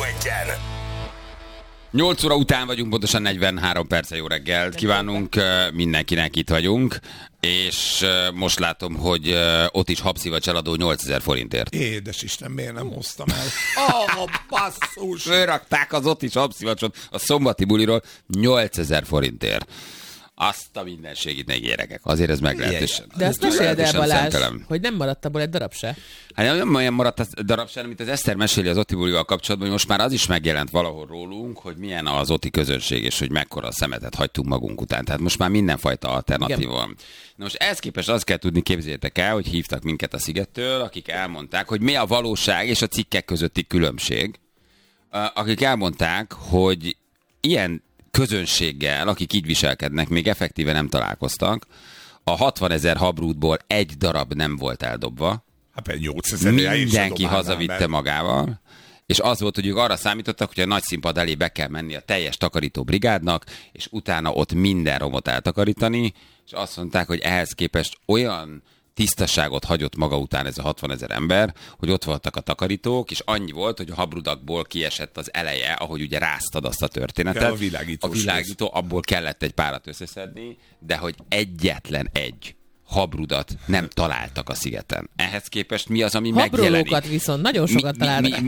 egyen. 8 óra után vagyunk, pontosan 43 perce. Jó reggelt kívánunk mindenkinek, itt vagyunk, és most látom, hogy ott is habszivacs eladó 8000 forintért. Édes Isten, miért nem hoztam el? Basszus! Fölrakták az ott is habszivacsot a szombati buliról 8000 forintért. Azt a mindenségit ne gyerekek. Azért ez meglehetősen. De azt meséld el, Balázs, hogy nem maradt abból egy darab se. Hát nem olyan maradt a darab sem, mint az Eszter meséli az Oti bulival kapcsolatban, hogy most már az is megjelent valahol rólunk, hogy milyen az Oti közönség, és hogy mekkora szemetet hagytunk magunk után. Tehát most már mindenfajta alternatíva van. Na most ehhez képest azt kell tudni, képzeljétek el, hogy hívtak minket a Szigettől, akik elmondták, hogy mi a valóság és a cikkek közötti különbség. Akik elmondták, hogy ilyen közönséggel, akik így viselkednek, még effektíve nem találkoztak. A 60 000 habrútból egy darab nem volt eldobva. Hát 8000 mindenki hazavitte magával. És az volt, hogy ők arra számítottak, hogy a nagy színpad elé be kell menni a teljes takarító brigádnak, és utána ott minden romot eltakarítani, és azt mondták, hogy ehhez képest olyan tisztaságot hagyott maga után ez a 60 000 ember, hogy ott voltak a takarítók, és annyi volt, hogy a habrudakból kiesett az eleje, ahogy ugye ráztad azt a történetet. A világító, abból kellett egy párat összeszedni, de hogy egyetlen egy habrudat nem találtak a szigeten. Ehhez képest mi az, ami megjelenik? Habrolókat viszont nagyon sokat találtak.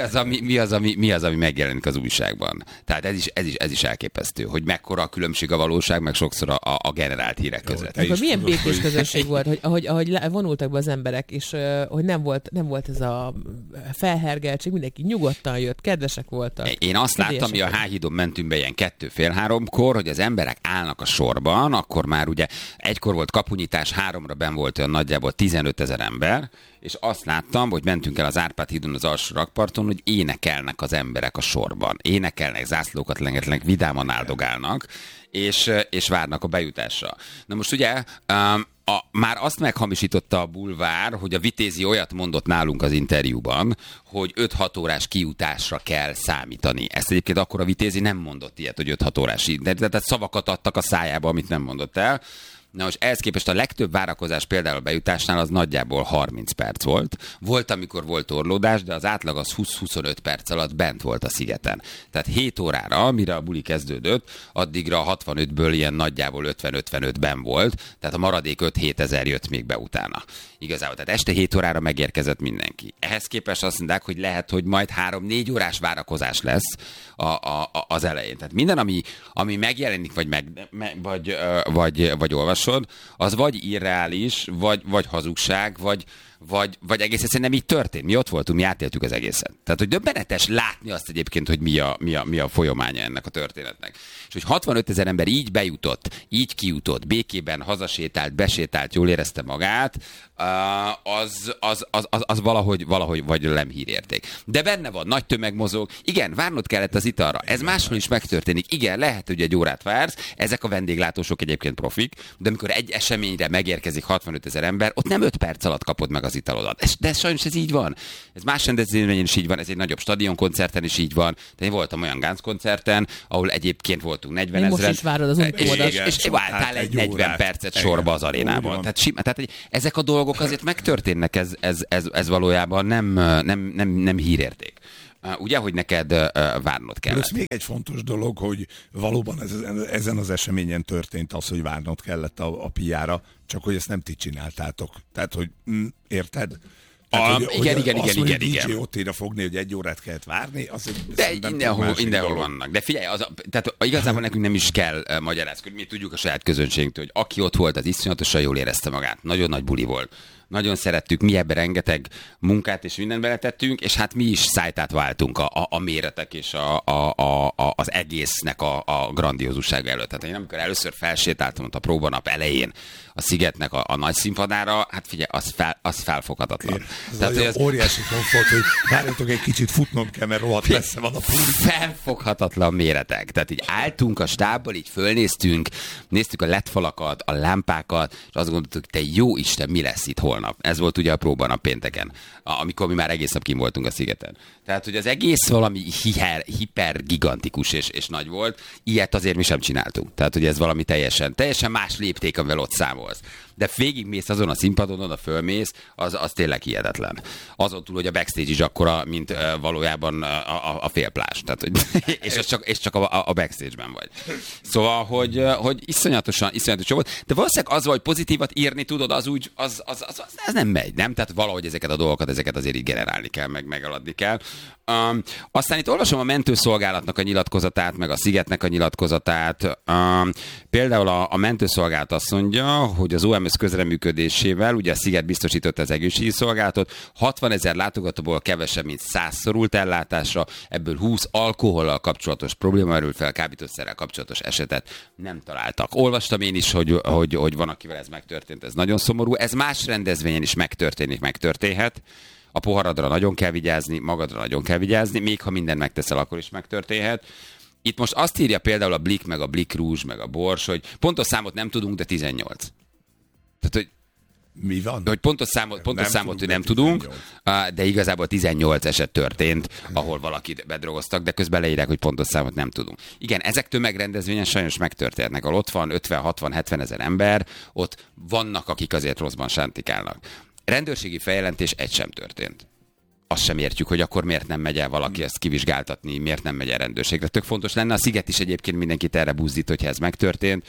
Mi az, ami megjelenik az újságban? Tehát ez is elképesztő, hogy mekkora a különbség a valóság, meg sokszor a generált hírek között. Akkor milyen békés közönség volt, hogy ahogy vonultak be az emberek, és hogy nem volt ez a felhergeltség, mindenki nyugodtan jött, kedvesek voltak. Én azt láttam, hogy a H-hídon mentünk be ilyen 2-2:30-kor, hogy az emberek állnak a sorban, akkor már ugye egykor volt kapunyítás, 3-ra benn volt olyan nagyjából 15 000 ember, és azt láttam, hogy mentünk el az Árpád hídon az alsó rakparton, hogy énekelnek az emberek a sorban. Énekelnek, zászlókat lengetlenek, vidáman áldogálnak, és várnak a bejutásra. Na most ugye már azt meghamisította a bulvár, hogy a Vitézi olyat mondott nálunk az interjúban, hogy 5-6 órás kijutásra kell számítani. Ezt egyébként akkor a Vitézi nem mondott ilyet, hogy 5-6 órás. Tehát szavakat adtak a szájába, amit nem mondott el. Na most ehhez képest a legtöbb várakozás például a bejutásnál az nagyjából 30 perc volt. Volt, amikor volt torlódás, de az átlag az 20-25 perc alatt bent volt a szigeten. Tehát 7 órára, mire a buli kezdődött, addigra 65-ből ilyen nagyjából 50-55-ben volt, tehát a maradék 5-7 ezer jött még be utána. Igazából, tehát este 7 órára megérkezett mindenki. Ehhez képest azt mondták, hogy lehet, hogy majd 3-4 órás várakozás lesz az elején. Tehát minden, ami megjelenik, vagy olvasod, az vagy irreális, vagy hazugság, vagy egész egyszerűen nem így történt. Mi ott voltunk, mi átéltük az egészet. Tehát, hogy döbbenetes látni azt egyébként, hogy mi a folyamánya ennek a történetnek. És hogy 65 000 ember így bejutott, így kijutott, békében hazasétált, besétált, jól érezte magát, az valahogy vagy nem hírérték. De benne van, nagy tömeg mozog. Igen, várnod kellett az italra. Ez máshol is megtörténik. Igen, lehet, hogy egy órát vársz. Ezek a vendéglátósok egyébként profik, de amikor egy eseményre megérkezik 65 000 ember, ott nem 5 perc alatt kapod meg az italodat. De sajnos ez így van. Ez más rendezvényen is így van, ez egy nagyobb stadionkoncerten is így van. De én voltam olyan Gánc-koncerten, ahol egyébként voltunk 40 000. Most is várod az utódat. És vártál egy 40 percet sorba az arénában. Tehát ezek a dolgok azért megtörténnek, ez valójában nem hírérték. Ugye, hogy neked várnod kellett. Plusz még egy fontos dolog, hogy valóban ezen az eseményen történt az, hogy várnod kellett a piára, csak hogy ezt nem ti csináltátok. Tehát, hogy érted? Igen. DJ Ottira fogni, hogy 1 órát kellett várni, de mindenhol vannak. De figyelj, tehát igazából nekünk nem is kell magyarázkodni. Mi tudjuk a saját közönségünktől, hogy aki ott volt, az iszonyatosan jól érezte magát. Nagyon nagy buli volt. Nagyon szerettük, mi ebben rengeteg munkát és mindent beletettünk, és hát mi is szájtát váltunk a méretek és az egésznek a grandiózussága előtt. Tehát én amikor először felsétáltam ott a próbanap elején a Szigetnek a nagy színpadára, hát figyelj, az felfoghatatlan. Ez óriási komfort, hogy várjatok egy kicsit, futnom kell, mert rohadt messze van a felfoghatatlan méretek. Tehát így álltunk a stábbal, így fölnéztünk, néztük a LED-falakat, a lámpákat, és azt gondoltuk, te jó Isten, mi lesz itt holnap. Ez volt ugye a próbanap pénteken, amikor mi már egész nap kint voltunk a Szigeten. Tehát, hogy az egész valami hipergigantikus és nagy volt, ilyet azért mi sem csináltunk. Tehát, hogy ez valami teljesen más lépték, amivel ott számolsz. de végigmész azon a színpadon, oda fölmész, az tényleg hihetetlen. Azon túl, hogy a backstage is akkora, mint valójában a félplás. Tehát, hogy, és csak a backstage-ben vagy. Szóval, hogy iszonyatosan jó volt. De valószínűleg az, hogy pozitívat írni tudod, az nem megy, nem? Tehát valahogy ezeket a dolgokat, ezeket azért így generálni kell, megaladni kell. Aztán itt olvasom a mentőszolgálatnak a nyilatkozatát, meg a Szigetnek a nyilatkozatát. Például a mentőszolgálat azt mondja, hogy az OMS közreműködésével, ugye a Sziget biztosította az egészségügyi szolgálatot, 60 000 látogatóból kevesebb, mint 100 szorult ellátásra, ebből 20 alkohollal kapcsolatos probléma merült fel, kábítószerrel kapcsolatos esetet nem találtak. Olvastam én is, hogy van, akivel ez megtörtént, ez nagyon szomorú. Ez más rendezvényen is megtörténhet. A poharadra nagyon kell vigyázni, magadra nagyon kell vigyázni, még ha mindent megteszel, akkor is megtörténhet. Itt most azt írja például a Blik, meg a Blik Rouge, meg a Bors, hogy pontos számot nem tudunk, de 18. Tehát, hogy mi van? Hogy pontos számot nem tudunk, de igazából 18 eset történt, ahol valakit bedrogoztak, de közben leírják, hogy pontos számot nem tudunk. Igen, ezek tömegrendezvényen sajnos megtörténnek. Ahol ott van 50-60-70 ezer ember, ott vannak, akik azért rosszban sántikálnak. Rendőrségi feljelentés egy sem történt. Azt sem értjük, hogy akkor miért nem megy el valaki ezt kivizsgáltatni, miért nem megy el rendőrségre. Tök fontos lenne. A Sziget is egyébként mindenkit erre buzdít, hogyha ez megtörtént,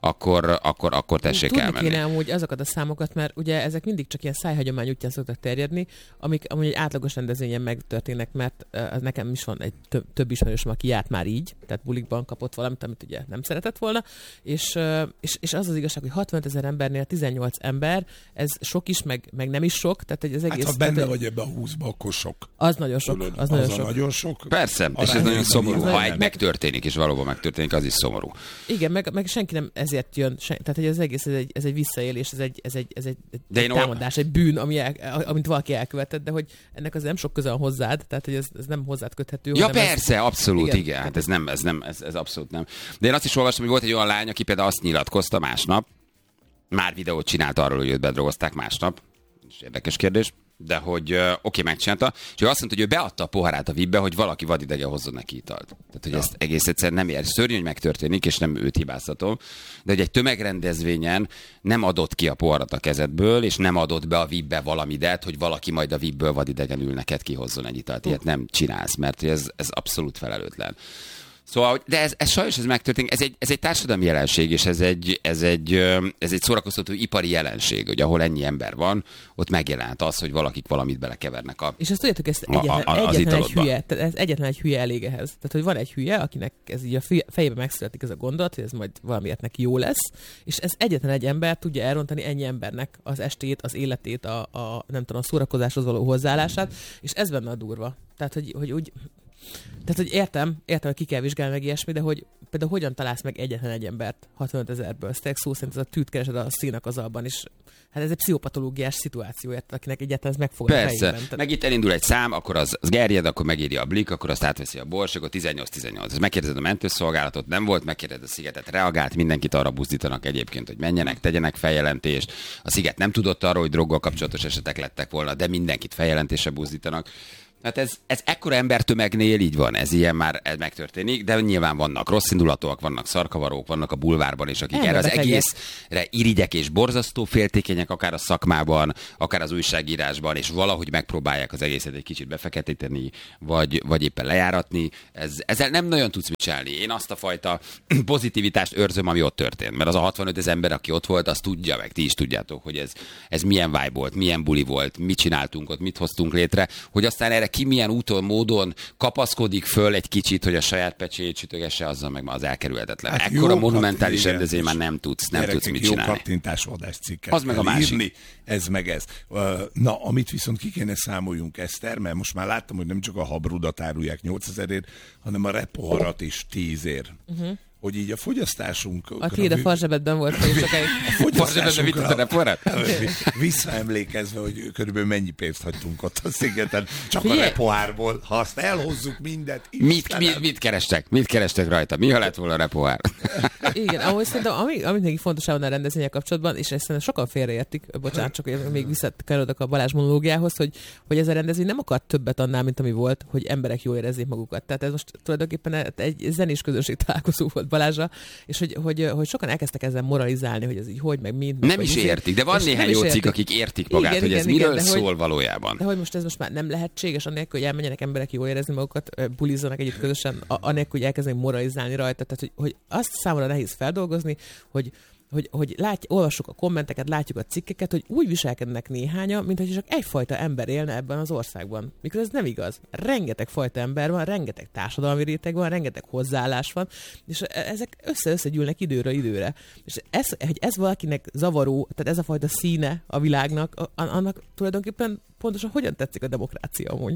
akkor tessék elmenni. Tudni kéne amúgy azokat a számokat, mert ugye ezek mindig csak ilyen szájhagyomány útján szoktak terjedni, amik amúgy egy átlagos rendezvényen megtörténnek, mert nekem is van egy több ismerősöm, aki járt már így, tehát bulikban kapott valamit, amit ugye nem szeretett volna, és az igazság, hogy 65 000 embernél 18 ember, ez sok is, meg nem is sok, tehát az egész... Hát ha benne vagy ebbe a 20-ba, akkor sok. Az nagyon sok. Az nagyon sok. Persze, és ez nagyon szomorú. Ha egy megtörténik, és valóban megtörténik, az is szomorú. Igen, meg senki nem ezért jön, tehát hogy az egész ez egy visszaélés, ez egy támadás, egy bűn, amit valaki elkövetett, de hogy ennek az nem sok köze van hozzád, tehát hogy ez nem hozzád köthető. Ja persze, abszolút, igen. Hát ez abszolút nem. De én azt is olvastam, hogy volt egy olyan lány, aki például azt nyilatkozta másnap, már videót csinált arról, hogy őt bedrogozták másnap. Érdekes kérdés. De hogy oké, megcsinálta, és ő azt mondta, hogy ő beadta a poharát a VIP-be, hogy valaki vadidegen hozzon neki italt. Tehát, hogy ezt egész egyszerűen nem ér. Szörnyű, hogy megtörténik, és nem őt hibáztatom, de hogy egy tömegrendezvényen nem adott ki a poharat a kezedből, és nem adott be a VIP-be valamidet, hogy valaki majd a VIP-ből vadidegenül neked kihozzon egy italt. Ilyet nem csinálsz, mert ez abszolút felelőtlen. Szóval, de ez sajnos megtörténik, ez egy társadalmi jelenség, és ez egy szórakoztató ipari jelenség, hogy ahol ennyi ember van, ott megjelent az, hogy valakik valamit belekevernek és azt tudjátok, ez egyetlen egy hülye elég ehhez. Tehát, hogy van egy hülye, akinek ez így a fejében megszületik ez a gondolat, hogy ez majd valamiért neki jó lesz, és ez egyetlen egy ember tudja elrontani ennyi embernek az estét, az életét, nem tudom, a szórakozáshoz való hozzáállását, és ez benne a durva. Tehát, hogy úgy... Tehát, hogy értem, hogy ki kell vizsgálni meg ilyesmi, de hogy például hogyan találsz meg egyetlen egy embert 65 000-ből? Ezt szó szerint ez a tűt keresed a színak az alban is. Hát ez egy pszichopatológiás szituáció, akinek egyáltalán ez megfog a fejében. Persze, meg itt elindul egy szám, akkor az gerjed, akkor megírja a Blik, akkor azt átveszi a Bors, akkor 18-18. Megkérdezed a mentőszolgálatot, nem volt, megkérdezed a Szigetet, reagált, mindenkit arra buzdítanak egyébként, hogy menjenek, tegyenek feljelentést. A Sziget nem tudott arról, hogy droggal kapcsolatos esetek lettek volna, de mindenkit feljelentésre buzdítanak. Hát ez ekkora embertömegnél így van, ez megtörténik, de nyilván vannak rosszindulatúak, vannak szarkavarók, vannak a bulvárban is, akik erre az egészre irigyek és borzasztó féltékenyek, akár a szakmában, akár az újságírásban, és valahogy megpróbálják az egészet egy kicsit befeketíteni, vagy éppen lejáratni. Ezzel nem nagyon tudsz mit csinálni. Én azt a fajta pozitivitást őrzöm, ami ott történt, mert az a 65 000 ember, aki ott volt, az tudja, meg ti is tudjátok, hogy ez milyen vibe volt, milyen buli volt, mit csináltunk ott, mit hoztunk létre, hogy aztán erre ki milyen úton, módon kapaszkodik föl egy kicsit, hogy a saját pecsét sütögesse, azzal meg az elkerülhetetlen. Hát ekkora monumentális rendezvény már nem tudsz mit csinálni. Jó kattintásvadász cikket az meg a másik. Írni, ez meg ez. Na, amit viszont ki kéne számoljunk, Eszter, mert most már láttam, hogy nem csak a habrudat árulják 8000-ért, hanem a repoharat is 10-ért. Hogy így a fogyasztásunk... A tiéd a farzsebedben volt, hogy sokáig. A farzsebedben vitted a repoharat? Visszaemlékezve, hogy körülbelül mennyi pénzt hagytunk ott a Szigeten, csak a repohárból, ha azt elhozzuk mindet... Mit kerestek? Mit kerestek rajta? Mi ha lett volna a repohár? Igen, ahogy szerintem, amit még fontosabb a rendezvények kapcsolatban, és ezt sokan félreértik, bocsánat, csak még visszakanyarodok a Balázs monológiához, hogy ez a rendezvény nem akar többet annál, mint ami volt, hogy emberek jól érezzék magukat. Tehát ez most tulajdonképpen egy zenés közönség találkozó volt Balázsra, és hogy sokan elkezdtek ezzel moralizálni, hogy ez így hogy, meg mint. Nem is értik, de van néhány jó cikk, akik értik magát, hogy ez miről szól valójában. De hogy most ez most már nem lehetséges, anélkül, hogy elmenjenek emberek jól érezni magukat, bulizzanak együtt közösen, anélkül, hogy elkezdenek moralizálni rajta. Tehát, hogy azt számomra nehéz feldolgozni, hogy olvassuk a kommenteket, látjuk a cikkeket, hogy úgy viselkednek néhányan, mint hogy csak egyfajta ember élne ebben az országban. Mikor ez nem igaz. Rengeteg fajta ember van, rengeteg társadalmi réteg van, rengeteg hozzáállás van, és ezek összegyűlnek időről időre. És hogy ez valakinek zavaró, tehát ez a fajta színe a világnak, annak tulajdonképpen pontosan hogyan tetszik a demokrácia amúgy.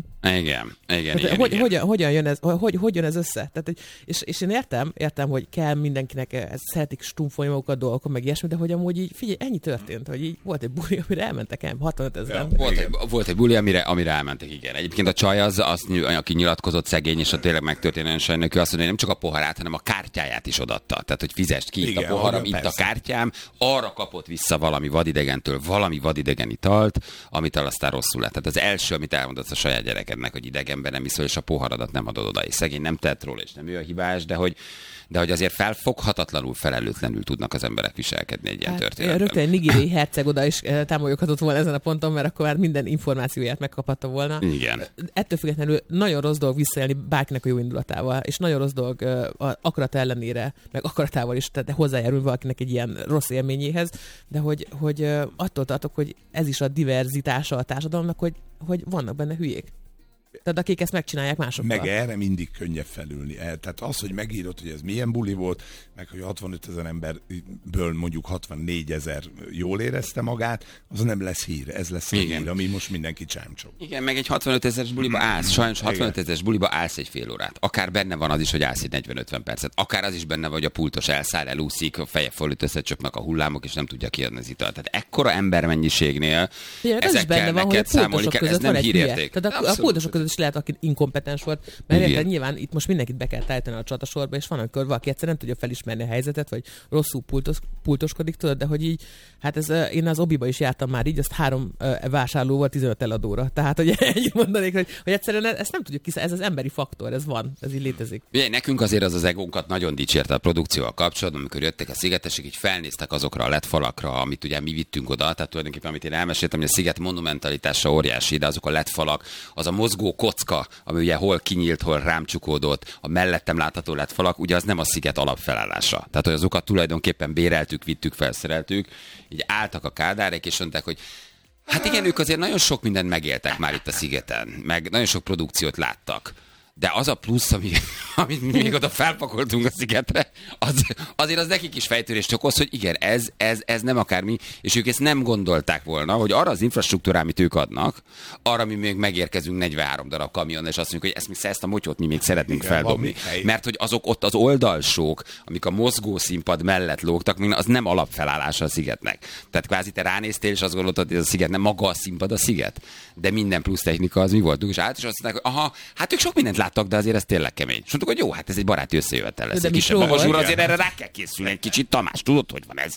Igen. Hogyan jön ez, hogy jön ez össze? Tehát, és én értem, hogy kell mindenkinek, szeretik stumfolni magukat dolgokon, meg ilyesmi, de hogy amúgy így, figyelj, ennyi történt, hogy így volt egy buli, amire elmentek 65 000. Volt egy buli, amire elmentek, igen. Egyébként a csaj aki nyilatkozott szegény, és a tényleg megtörténően sajnáljuk, ő azt mondja, hogy nem csak a poharát, hanem a kártyáját is odatta. Tehát, hogy fizest ki, itt a poharam, itt a kártyám, arra kapott vissza valami vadidegentől, valami vadidegen italt, amit aztán rosszul lett. Tehát az első, amit elmondasz a saját gyerekednek, hogy idegenben nem iszol, és a poharadat nem adod oda, és szegény nem tett róla, és nem ő a hibás, de hogy azért felfoghatatlanul, felelőtlenül tudnak az emberek viselkedni egy ilyen történetben. Rögtön egy nigériai herceg oda is támogathatott volna ezen a ponton, mert akkor már minden információját megkaphatta volna. Igen. Ettől függetlenül nagyon rossz dolog visszaélni bárkinek a jó indulatával, és nagyon rossz dolog akarat ellenére, meg akaratával is, tehát hozzájárul valakinek egy ilyen rossz élményéhez, de hogy attól tartok, hogy ez is a diverzitása a társadalomnak, hogy vannak benne hülyék. Tehát akik ezt megcsinálják másokkal. Meg erre mindig könnyebb felülni. Tehát az, hogy megírod, hogy ez milyen buli volt, meg hogy 65 000 emberből mondjuk 64 000 jól érezte magát, az nem lesz hír. Ez lesz a hír, ami most mindenki csámcsog. Igen, meg egy 65 000-es buliba állsz. Sajnos 65 000-es buliba állsz egy fél órát. Akár benne van az is, hogy állsz egy 40-50 percet. Akár az is benne vagy, a pultos elszáll, elúszik, a feje fölött összecsöpnek a hullámok, és nem tudja kiadni az italt. Tehát ekkora embermennyiségnél ezekkel neked számolni kell. Ez nem hírérték. Tehát a pultosok között is lehet, aki inkompetens volt, mert nyilván itt most mindenkit be kell állítani a csatasorba, és van, amikor valaki egyszer nem tudja felismerni a helyzetet, vagy rosszul pultoskodik, tudod, de hogy így, hát én az Obiba is jártam már így, azt 3 vásárlóval 15 eladóra. Tehát, hogy ennyit mondanék, hogy egyszerűen ezt nem tudjuk ez az emberi faktor, ez van, ez így létezik. Ugye, nekünk azért az egónkat nagyon dicsérte a produkcióval kapcsolatban, amikor jöttek a szigetesek, így felnéztek azokra a LED falakra, amit ugye mi vittünk oda, tehát tulajdonképpen amit én elmeséltem, hogy a sziget monumentalitása óriási, de azok a LED falak, az a mozgó kocka, ami ugye hol kinyílt, hol rám csukódott, a mellettem látható LED falak, ugye az nem a sziget alapfelállása. Tehát, hogy azokat tulajdonképpen béreltük, vittük, felszereltük, így álltak a kádárek, és mondták, hogy hát igen, ők azért nagyon sok mindent megéltek már itt a szigeten, meg nagyon sok produkciót láttak. De az a plusz, amit még oda felpakoltunk a szigetre, azért az nekik is fejtörést okoz, hogy igen, ez nem akármi, és ők ezt nem gondolták volna, hogy arra az infrastruktúrá, amit ők adnak, arra mi még megérkezünk 43 darab kamion, és azt mondjuk, hogy ezt a motyót mi még szeretnénk feldobni. Mert hogy azok ott az oldalsók, amik a mozgó színpad mellett lógtak, az nem alapfelállása a szigetnek. Tehát kvázi te ránéztél, és azt gondoltad, hogy ez a sziget nem maga a színpad a sziget, de minden plusz technika az mi voltunk, és át is azt mondták, hogy aha, hát ők sok mindent láttak, de azért ez tényleg kemény. És mondtuk, hogy jó, hát ez egy baráti összejövetel lesz. Egy kisebb babazsúra, azért erre rá kell készülni egy kicsit. Tamás, tudod, hogy van ez?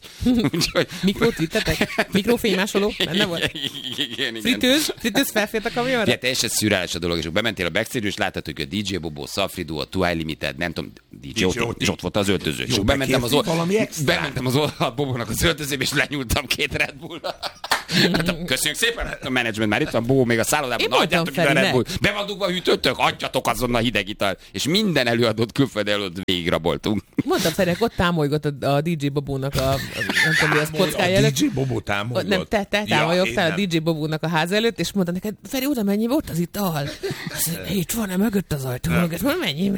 Mikrót vittetek? Mikrofénymásoló? Benne volt? Igen. Fritőz felfért a kamionra? Ja, teljesen szürreális a dolog, és bementél a backstage, és láttad, hogy a DJ Bobo, Safridu, a Tuai Limited, nem tudom, DJ ott, és ott volt az öltöző. És bementem az oldalt Bobónak az öltözőbe, és lenyúltam 2 Red Bull-ra. Köszönjük szépen, a menedzsment már itt van, Bobó még a szállodában, adjátok ide a Red Bull. Be van dugva a hűtőtök, adjatok azonnal hideg italt. És minden előadót, külföldi előadót végigraboltunk. Mondtam, Ferek, ott támolygott a DJ Bobónak a nem tudom, mi az kockája előtt. A DJ Bobó támolgott? Nem, te támolyogtál a DJ Bobónak a ház előtt, és mondta neked, Feri, oda mennyi volt az ital? Itt van-e mögött az ajtó? Mennyi?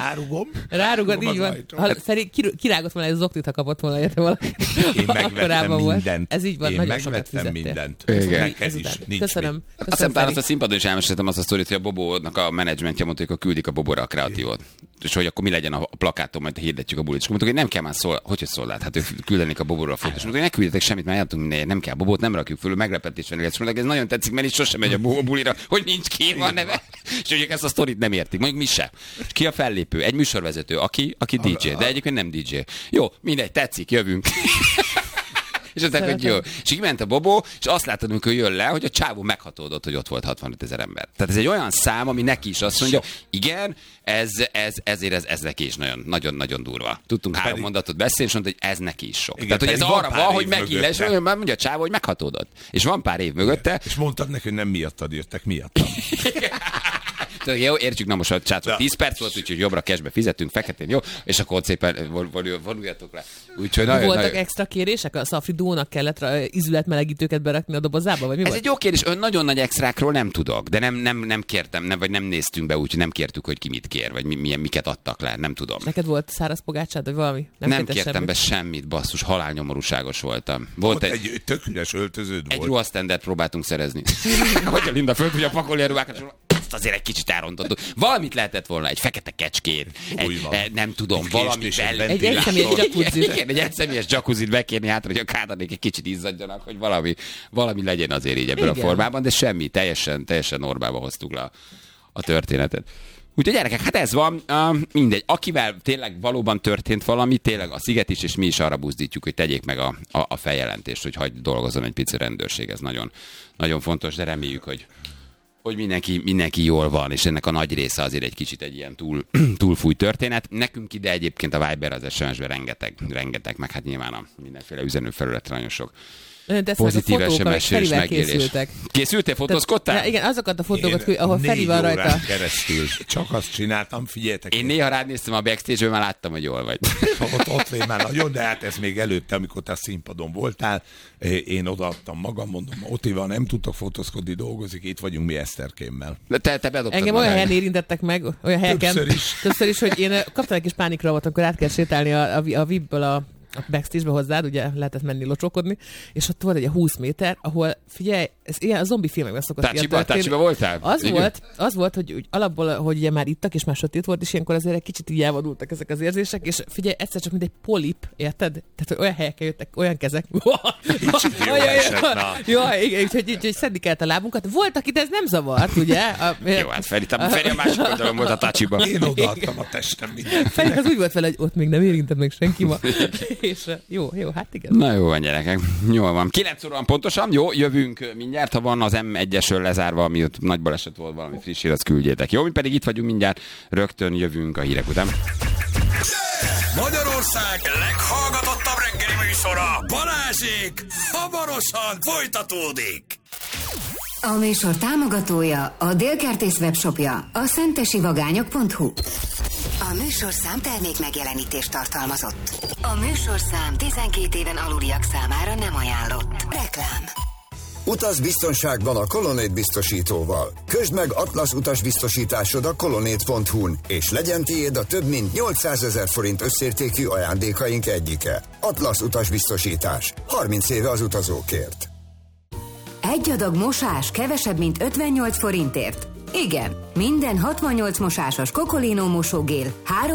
Rárugod, így van. Feri kirágott volna, ez az oktit, ha kapott volna, érte valaki. Én megvettem mindent. Ez így van, nagyon sokat fizettél. Mindent. Neked is. Köszönöm. Aztán a színpadon is elmeséltem azt a sztorit, hogy a Bobónak a menedzsmentje mondta, hogy küldik a Bobóra a kreatívot. És hogy akkor mi legyen a plakáton, majd hirdetjük a bulit. És mondtuk, hogy nem kell már hogy szól, hát ők küldenék a Bobóra a fotót. És mondtuk, hogy ne küldjetek semmit, már jártunk mindent, nem kell. Bobót nem rakjuk föl, meglepetés van. És mondtuk, ez nagyon tetszik, mert itt sosem megy a bulira, hogy nincs kiírva a neve. És ők ezt a sztorit nem értik, mondjuk mi se. És ki a fellépő? Egy műsorvezető, aki DJ, de egyébként nem DJ. Jó, mindegy, tetszik, jövünk. És azt hogy jó. És így ment a Bobó, és azt láttad, amikor jön le, hogy a csávó meghatódott, hogy ott volt 65 000 ember. Tehát ez egy olyan szám, ami neki is azt mondja, igen, ez neki is nagyon durva. Tudtunk 3 mondatot beszélni, és mondta, hogy ez neki is sok. Igen, tehát, hogy ez arra van, hogy megille, és mondja a csávó, hogy meghatódott. És van pár év mögötte. És mondtad neki, hogy nem miattad jöttek, miattam. Jó, értjük, na most a csácok 10 perc volt, úgyhogy jobbra cashbe fizetünk, feketén, jó, és akkor ott szépen vonuljatok le. Úgyhogy voltak extra kérések? A Szafridónak kellett ízületmelegítőket berakni a dobozába, vagy mi Ez volt? egy jó kérdés, nagyon nagy extrákról nem tudok, de nem kértem, vagy nem néztünk be, úgyhogy nem kértük, hogy ki mit kér, vagy miket adtak le, nem tudom. Neked volt száraz pogácsád, vagy valami? Nem kértem be semmit, basszus, halálnyomorúságos voltam. Volt egy tök üres öltöződ volt. Egy ruhasztendert próbáltunk szerezni. Hogy a Linda föl tudja pakolni a ruhákat, azért egy kicsit elrontottuk. Valamit lehetett volna, egy fekete kecskét, nem tudom, valamit egy egyszemélyes jacuzzit. Igen, egy egyszemélyes jacuzzit bekérni hátra, hogy a kádanék egy kicsit izzadjanak, hogy valami legyen azért így ebben a formában, de semmi, teljesen normába hoztuk le a történetet. Úgyhogy gyerekek, hát ez van, mindegy. Akivel tényleg valóban történt valami, tényleg a Sziget is, és mi is arra buzdítjuk, hogy tegyék meg a feljelentést, hogy hagyj dolgozzon egy pici rendőrség, ez nagyon, nagyon fontos, de reméljük, hogy mindenki jól van, és ennek a nagy része azért egy kicsit egy ilyen túlfúj történet. Nekünk ide egyébként a Viber, az SMS-ben rengeteg, meg hát nyilván a mindenféle üzenőfelületre nagyon sok pozitív SMS-és megélés. Készültél, fotózkodtál? Igen, azokat a fotókat, ahol Feri van rajta. 4 órán keresztül csak azt csináltam, figyeljetek. Én néha rád néztem a backstage-ből, már láttam, hogy jól vagy. Ott légy már nagyon, de hát ez még előtte, amikor te a színpadon voltál, én odaadtam magam, mondom, Otival nem tudtok fotózkodni, dolgozik, itt vagyunk mi Eszterkémmel. Te bedobtad. Engem olyan helyen érintettek meg, olyan helyeken. Többször is, hogy én kaptam egy kis pánikra volt, amikor át kell sétálni a VIP-ből a backstage-be hozzád, ugye lehetett menni locsokodni, és ott volt egy 20 méter, ahol, figyelj, ez ilyen a zombi filmekben szokott történni. Tácsiba voltál? Az volt, hogy alapból, hogy ugye már ittak, és már sötét volt, és ilyenkor azért egy kicsit így elvadultak ezek az érzések, és figyelj, egyszer csak mint egy polip, érted? Tehát, hogy olyan helyeken jöttek, olyan kezek. Igen, úgyhogy szedni kellett a lábunkat. Volt, akit ez nem zavart, ugye? Jó, hát Feri a másik oldalon volt a tácsiba. Én odaadtam a testem mindenkinek. Feri az úgy volt vele, hogy ott még nem érintett meg senki ma. És jó, hát igen. Na jó van, gyerekek. Jól van. 9 óra van pontosan, jó, jövünk mindjárt, ha van az M1-esről lezárva, ami ott nagy baleset volt, valami friss hír, azt küldjétek. Jó, mi pedig itt vagyunk mindjárt, rögtön jövünk a hírek után. Magyarország leghallgatottabb reggeli műsora, Balázsék, hamarosan folytatódik. A műsor támogatója a Délkertész webshopja, a szentesivagányok.hu. A műsorszám termék megjelenítést tartalmazott. A műsorszám 12 éven aluliak számára nem ajánlott. Reklám. Utaz biztonságban a Colonnade biztosítóval. Közd meg Atlasz utasbiztosításod a colonnade.hu-n, és legyen tiéd a több mint 800 000 forint összértékű ajándékaink egyike. Atlasz utasbiztosítás. 30 éve az utazókért. Egy adag mosás kevesebb, mint 58 forintért. Igen, minden 68 mosásos Cocolino mosógél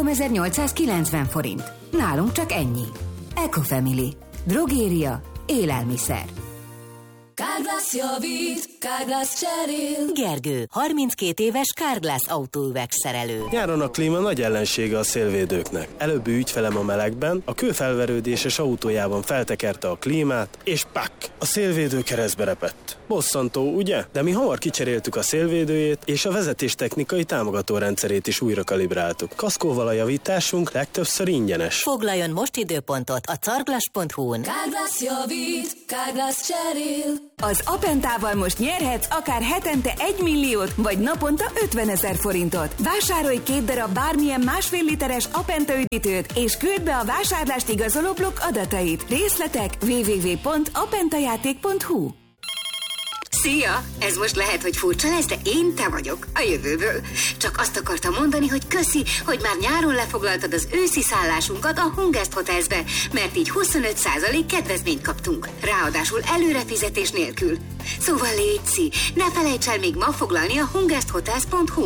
3890 forint. Nálunk csak ennyi. Ecofamily. Drogéria. Élelmiszer. Carglass javít, Carglass cserél. Gergő, 32 éves Carglass autóüvegszerelő. Nyáron a klíma nagy ellensége a szélvédőknek. Előbbi ügyfelem a melegben, a kőfelverődéses autójában feltekerte a klímát, és pak! A szélvédő keresztbe repett. Bosszantó, ugye? De mi hamar kicseréltük a szélvédőjét, és a vezetéstechnikai támogató rendszerét is újra kalibráltuk. Kaszkóval a javításunk legtöbbször ingyenes. Foglaljon most időpontot a carglass.hu-n. Carglass javít, Carglass cserél. Az Apentával most nyerhetsz akár hetente 1 milliót, vagy naponta 50 000 forintot. Vásárolj 2 darab bármilyen 1,5 literes Apenta üdítőt, és küld be a vásárlást igazoló blokk adatait. Részletek www.apentajáték.hu. Szia! Ez most lehet, hogy furcsa lesz, de én te vagyok, a jövőből. Csak azt akartam mondani, hogy köszi, hogy már nyáron lefoglaltad az őszi szállásunkat a Hungest Hotelsbe, mert így 25% kedvezményt kaptunk. Ráadásul előrefizetés nélkül. Szóval létszi, ne felejts el még ma foglalni a hungesthotels.hu-n.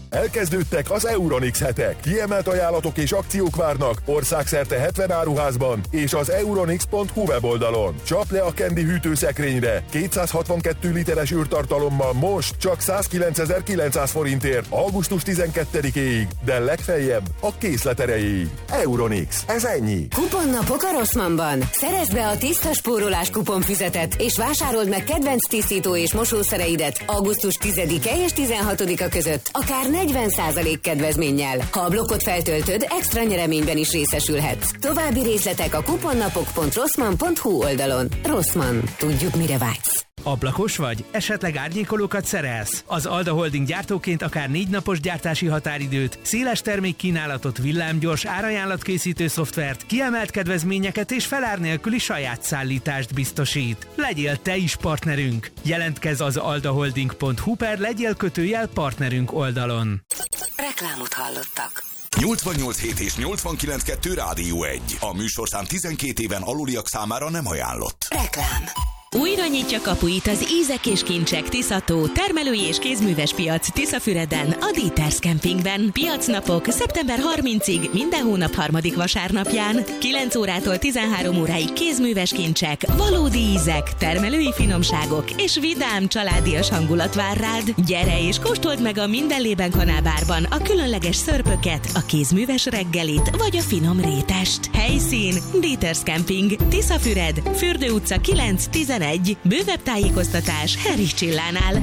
Elkezdődtek az Euronix hetek. Kiemelt ajánlatok és akciók várnak országszerte 70 áruházban és az euronix.hu weboldalon. Csap le a Candy hűtőszekrényre 262 literes űrtartalommal most csak 109.900 forintért augusztus 12-éig, de legfeljebb a készlet erejéig. Euronix, ez ennyi. Kuponnapok a Rossmannban. Szerezd be a tiszta spórolás kuponfüzetet, és vásárold meg kedvenc tisztító és mosószereidet augusztus 10-e és 16-a között, akár 40% kedvezménnyel. Ha a blokkot feltöltöd, extra nyereményben is részesülhetsz. További részletek a kuponnapok.rossmann.hu oldalon. Rossmann. Tudjuk, mire vágysz. Ablakos vagy? Esetleg árnyékolókat szerelsz? Az Alda Holding gyártóként akár 4 napos gyártási határidőt, széles termékkínálatot, villámgyors árajánlatkészítő szoftvert, kiemelt kedvezményeket és felár nélküli saját szállítást biztosít. Legyél te is partnerünk! Jelentkezz az aldaholding.hu legyél partnerünk oldalon. Reklámot hallottak. 88.7 és 89.2 Rádió 1. A műsorszám 12 éven aluliak számára nem ajánlott. Reklám. Újra nyitja kapuit az Ízek és Kincsek Tiszató termelői és kézműves piac Tiszafüreden, a Dieters Campingben. Piacnapok szeptember 30-ig minden hónap 3. vasárnapján. 9 órától 13 óráig kézműves kincsek, valódi ízek, termelői finomságok és vidám családias hangulat vár rád. Gyere és kóstold meg a Mindenlében kanálbárban a különleges szörpöket, a kézműves reggelit vagy a finom rétest. Helyszín Dieters Camping, Tiszafüred, Fürdő utca 9-11. Bővebb tájékoztatás Henry Csillánál.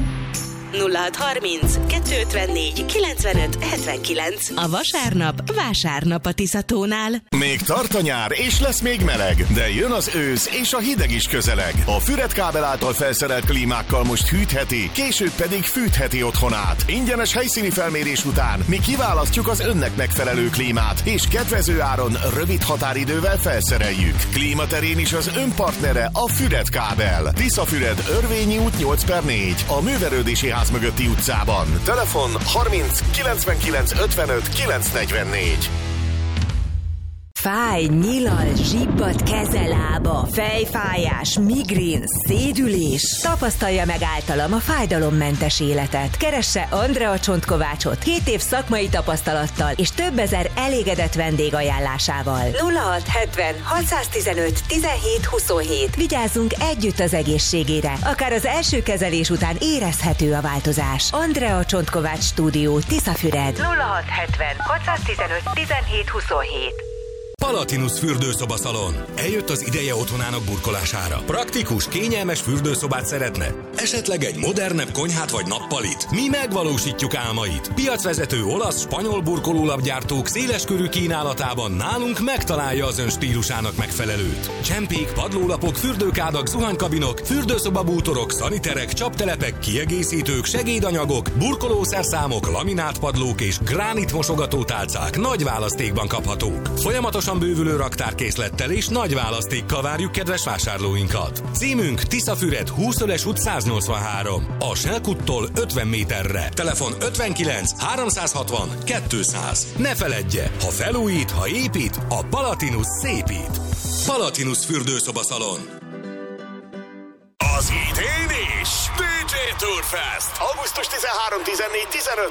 0630 254 95 79. A vásárnap a Tiszatónál. Még tart a nyár, és lesz még meleg, de jön az ősz, és a hideg is közeleg. A Füred kábel által felszerelt klímákkal most hűtheti, később pedig fűtheti otthonát. Ingyenes helyszíni felmérés után mi kiválasztjuk az önnek megfelelő klímát, és kedvező áron, rövid határidővel felszereljük. Klímaterén is az ön partnere a Füred kábel. Tiszafüred, Örvényi út 8/4. A művelődési ház mögötti utcában. Telefon 30 99 55 944. Fáj, nyilal, zsibbat, keze-lába, fejfájás, migrén, szédülés. Tapasztalja meg általam a fájdalommentes életet. Keresse Andrea Csontkovácsot 7 év szakmai tapasztalattal és több ezer elégedett vendég ajánlásával. 0670 615 17 27. Vigyázzunk együtt az egészségére. Akár az első kezelés után érezhető a változás. Andrea Csontkovács stúdió, Tiszafüred. 0670 615 17 27. Palatinus fürdőszobaszalon. Eljött az ideje otthonának burkolására. Praktikus, kényelmes fürdőszobát szeretne? Esetleg egy modernebb konyhát vagy nappalit? Mi megvalósítjuk álmait. Piacvezető olasz, spanyol burkolólapgyártók széleskörű kínálatában nálunk megtalálja az ön stílusának megfelelőt. Csempék, padlólapok, fürdőkádak, zuhanykabinok, fürdőszobabútorok, szaniterek, csaptelepek, kiegészítők, segédanyagok, burkolószerszámok, laminátpadlók és gránit mosogatótálcák nagy választékban kaphatók. Folyamatosan bővülő raktárkészlettel és nagy választékkal várjuk kedves vásárlóinkat. Címünk Tiszafüred 20-ös út 183. A Selkuttól 50 méterre. Telefon 59 360 200. Ne feledje, ha felújít, ha épít, a Palatinus szépít. Palatinus fürdőszobaszalon. Az idén is DJ Tourfest. Augusztus 13, 14, 15